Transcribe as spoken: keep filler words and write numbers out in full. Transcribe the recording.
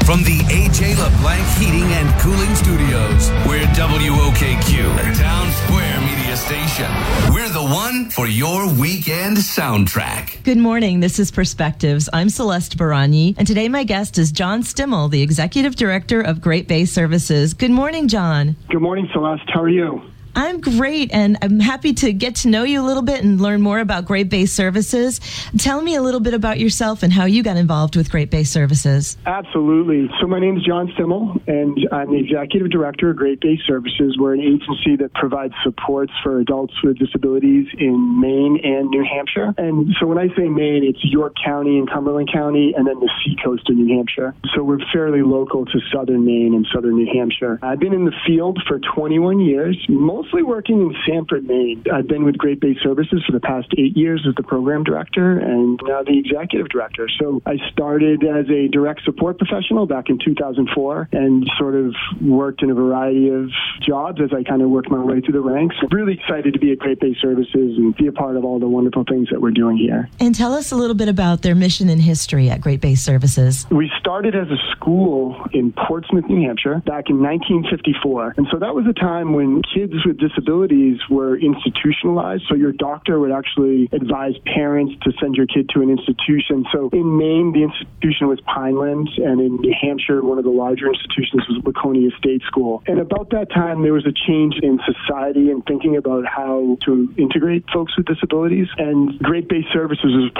From the A J LeBlanc Heating and Cooling Studios, we're W O K Q, the Town Square Media Station. We're the one for your weekend soundtrack. Good morning. This is Perspectives. I'm Celeste Baragni, and today my guest is John Stimmel, the Executive Director of Great Bay Services. Good morning, John. Good morning, Celeste. How are you? I'm great, and I'm happy to get to know you a little bit and learn more about Great Bay Services. Tell me a little bit about yourself and how you got involved with Great Bay Services. Absolutely. So my name is John Stimmel, and I'm the Executive Director of Great Bay Services. We're an agency that provides supports for adults with disabilities in Maine and New Hampshire. And so when I say Maine, it's York County and Cumberland County, and then the seacoast of New Hampshire. So we're fairly local to southern Maine and southern New Hampshire. I've been in the field for twenty-one years, most Mostly working in Sanford, Maine. I've been with Great Bay Services for the past eight years as the program director and now the executive director. So I started as a direct support professional back in two thousand four and sort of worked in a variety of jobs as I kind of worked my way through the ranks. Really excited to be at Great Bay Services and be a part of all the wonderful things that we're doing here. And tell us a little bit about their mission and history at Great Bay Services. We started as a school in Portsmouth, New Hampshire back in nineteen fifty-four. And so that was a time when kids with disabilities were institutionalized. So your doctor would actually advise parents to send your kid to an institution. So in Maine, the institution was Pineland, and in New Hampshire, one of the larger institutions was Laconia State School. And about that time, there was a change in society and thinking about how to integrate folks with disabilities. And Great Bay Services was